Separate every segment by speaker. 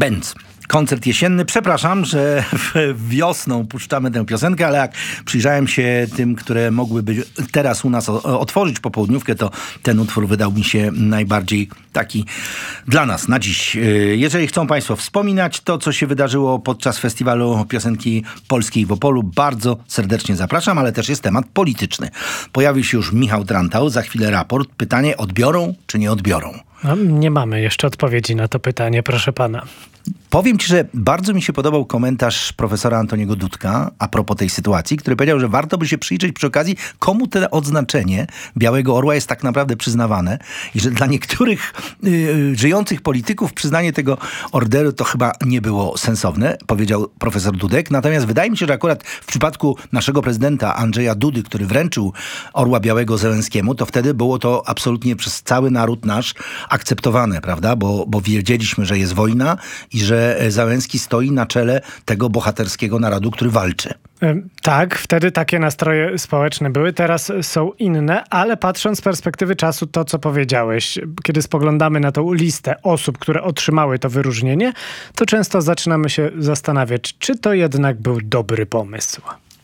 Speaker 1: Benz. Koncert jesienny. Przepraszam, że wiosną puszczamy tę piosenkę, ale jak przyjrzałem się tym, które mogłyby teraz u nas otworzyć popołudniówkę, to ten utwór wydał mi się najbardziej taki dla nas na dziś. Jeżeli chcą Państwo wspominać to, co się wydarzyło podczas festiwalu piosenki polskiej w Opolu, bardzo serdecznie zapraszam, ale też jest temat polityczny. Pojawił się już Michał Trantał, za chwilę raport. Pytanie: odbiorą czy nie odbiorą?
Speaker 2: No, nie mamy jeszcze odpowiedzi na to pytanie, proszę pana.
Speaker 1: Powiem ci, że bardzo mi się podobał komentarz profesora Antoniego Dudka a propos tej sytuacji, który powiedział, że warto by się przyjrzeć przy okazji, komu to odznaczenie Białego Orła jest tak naprawdę przyznawane i że dla niektórych żyjących polityków przyznanie tego orderu to chyba nie było sensowne, powiedział profesor Dudek. Natomiast wydaje mi się, że akurat w przypadku naszego prezydenta Andrzeja Dudy, który wręczył Orła Białego Zełenskiemu, to wtedy było to absolutnie przez cały naród nasz akceptowane, prawda? Bo wiedzieliśmy, że jest wojna i że Zełenski stoi na czele tego bohaterskiego narodu, który walczy.
Speaker 2: Tak, wtedy takie nastroje społeczne były, teraz są inne, ale patrząc z perspektywy czasu, to co powiedziałeś, kiedy spoglądamy na tą listę osób, które otrzymały to wyróżnienie, to często zaczynamy się zastanawiać, czy to jednak był dobry pomysł.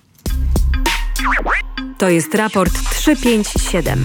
Speaker 3: To jest raport 357.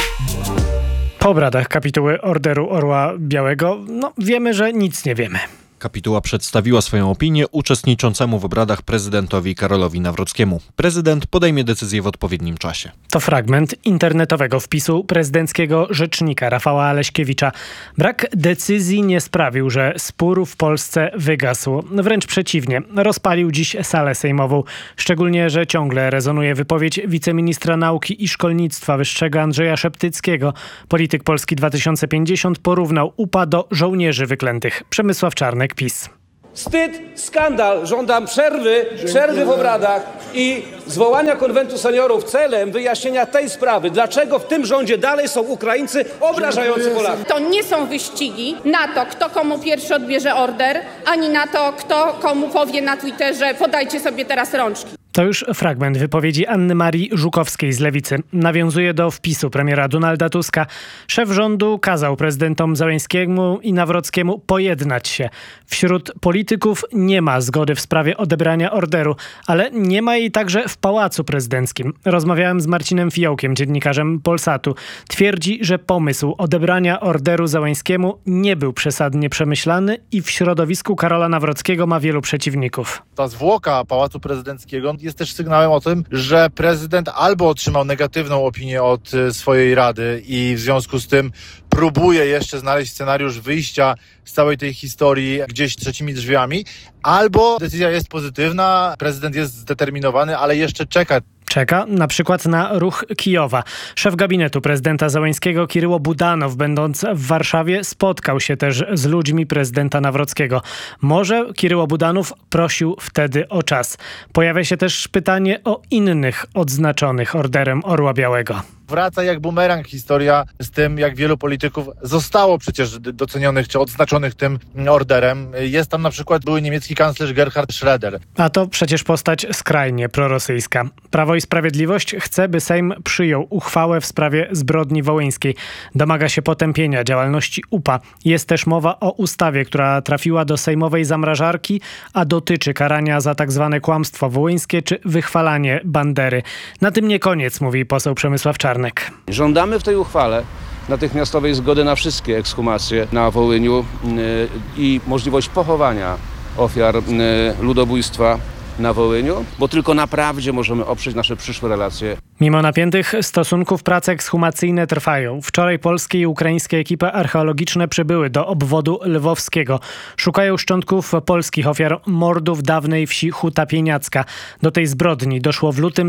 Speaker 2: Po obradach kapituły Orderu Orła Białego, wiemy, że nic nie wiemy.
Speaker 4: Kapituła przedstawiła swoją opinię uczestniczącemu w obradach prezydentowi Karolowi Nawrockiemu. Prezydent podejmie decyzję w odpowiednim czasie.
Speaker 2: To fragment internetowego wpisu prezydenckiego rzecznika Rafała Aleśkiewicza. Brak decyzji nie sprawił, że spór w Polsce wygasł. Wręcz przeciwnie, rozpalił dziś salę sejmową. Szczególnie, że ciągle rezonuje wypowiedź wiceministra nauki i szkolnictwa wyższego Andrzeja Szeptyckiego. Polityk Polski 2050 porównał UPA do żołnierzy wyklętych. Przemysław Czarnek, PiS.
Speaker 5: Wstyd, skandal. Żądam przerwy w obradach i zwołania konwentu seniorów celem wyjaśnienia tej sprawy. Dlaczego w tym rządzie dalej są Ukraińcy obrażający Polaków?
Speaker 6: To nie są wyścigi na to, kto komu pierwszy odbierze order, ani na to, kto komu powie na Twitterze: podajcie sobie teraz rączki.
Speaker 2: To już fragment wypowiedzi Anny Marii Żukowskiej z Lewicy. Nawiązuje do wpisu premiera Donalda Tuska. Szef rządu kazał prezydentom Zełenskiemu i Nawrockiemu pojednać się. Wśród polityków nie ma zgody w sprawie odebrania orderu, ale nie ma jej także w Pałacu Prezydenckim. Rozmawiałem z Marcinem Fiołkiem, dziennikarzem Polsatu. Twierdzi, że pomysł odebrania orderu Zełenskiemu nie był przesadnie przemyślany i w środowisku Karola Nawrockiego ma wielu przeciwników.
Speaker 7: Ta zwłoka Pałacu Prezydenckiego jest też sygnałem o tym, że prezydent albo otrzymał negatywną opinię od swojej rady i w związku z tym próbuje jeszcze znaleźć scenariusz wyjścia z całej tej historii gdzieś trzecimi drzwiami, albo decyzja jest pozytywna, prezydent jest zdeterminowany, ale jeszcze czeka
Speaker 2: na przykład na ruch Kijowa. Szef gabinetu prezydenta Zełenskiego Kiryło Budanow, będąc w Warszawie, spotkał się też z ludźmi prezydenta Nawrockiego. Może Kiryło Budanow prosił wtedy o czas. Pojawia się też pytanie o innych odznaczonych Orderem Orła Białego.
Speaker 7: Wraca jak bumerang historia z tym, jak wielu polityków zostało przecież docenionych czy odznaczonych tym orderem. Jest tam na przykład były niemiecki kanclerz Gerhard Schröder.
Speaker 2: A to przecież postać skrajnie prorosyjska. Prawo i Sprawiedliwość chce, by Sejm przyjął uchwałę w sprawie zbrodni wołyńskiej. Domaga się potępienia działalności UPA. Jest też mowa o ustawie, która trafiła do sejmowej zamrażarki, a dotyczy karania za tak zwane kłamstwo wołyńskie czy wychwalanie Bandery. Na tym nie koniec, mówi poseł Przemysław Czarnek.
Speaker 8: Żądamy w tej uchwale natychmiastowej zgody na wszystkie ekshumacje na Wołyniu i możliwość pochowania ofiar ludobójstwa na Wołyniu, bo tylko na prawdzie możemy oprzeć nasze przyszłe relacje.
Speaker 2: Mimo napiętych stosunków prace ekshumacyjne trwają. Wczoraj polskie i ukraińskie ekipy archeologiczne przybyły do obwodu lwowskiego. Szukają szczątków polskich ofiar mordów dawnej wsi Huta Pieniacka. Do tej zbrodni doszło w lutym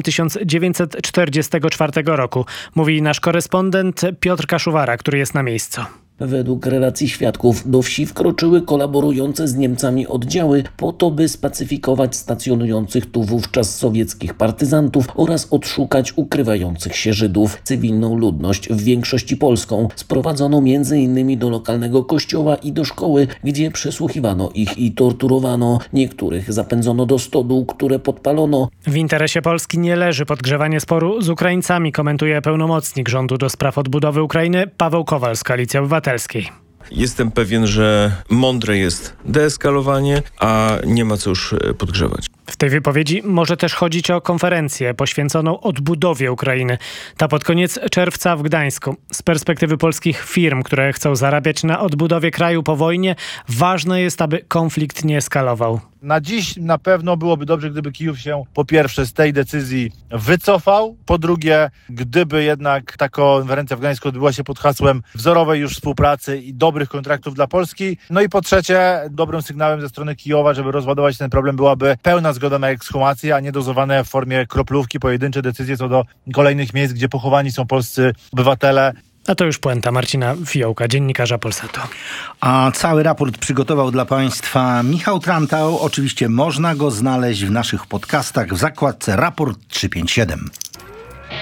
Speaker 2: 1944 roku, mówi nasz korespondent Piotr Kaszuwara, który jest na miejscu.
Speaker 9: Według relacji świadków do wsi wkroczyły kolaborujące z Niemcami oddziały po to, by spacyfikować stacjonujących tu wówczas sowieckich partyzantów oraz odszukać ukrywających się Żydów. Cywilną ludność, w większości polską, sprowadzono m.in. do lokalnego kościoła i do szkoły, gdzie przesłuchiwano ich i torturowano. Niektórych zapędzono do stodół, które podpalono.
Speaker 2: W interesie Polski nie leży podgrzewanie sporu z Ukraińcami, komentuje pełnomocnik rządu do spraw odbudowy Ukrainy Paweł Kowal z Koalicji Obywatelskiej.
Speaker 10: Jestem pewien, że mądre jest deeskalowanie, a nie ma co już podgrzewać.
Speaker 2: W tej wypowiedzi może też chodzić o konferencję poświęconą odbudowie Ukrainy. Ta pod koniec czerwca w Gdańsku. Z perspektywy polskich firm, które chcą zarabiać na odbudowie kraju po wojnie, ważne jest, aby konflikt nie eskalował.
Speaker 7: Na dziś na pewno byłoby dobrze, gdyby Kijów się po pierwsze z tej decyzji wycofał, po drugie, gdyby jednak ta konferencja w Gdańsku odbyła się pod hasłem wzorowej już współpracy i dobrych kontraktów dla Polski. No i po trzecie, dobrym sygnałem ze strony Kijowa, żeby rozładować ten problem, byłaby pełna zgoda na ekshumację, a nie dozowane w formie kroplówki pojedyncze decyzje co do kolejnych miejsc, gdzie pochowani są polscy obywatele.
Speaker 2: A to już puenta Marcina Fiołka, dziennikarza Polsatu.
Speaker 1: A cały raport przygotował dla Państwa Michał Trantał. Oczywiście można go znaleźć w naszych podcastach w zakładce Raport 357.